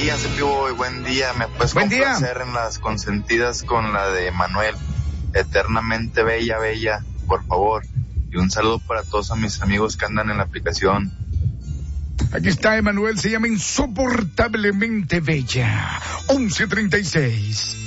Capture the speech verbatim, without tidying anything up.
día, Cepiboy, buen día. Me puedes buen complacer en las consentidas con la de Manuel, Eternamente Bella, Bella, por favor. Y un saludo para todos a mis amigos que andan en la aplicación. Aquí está Emanuel, se llama Insoportablemente Bella. once treinta y seis.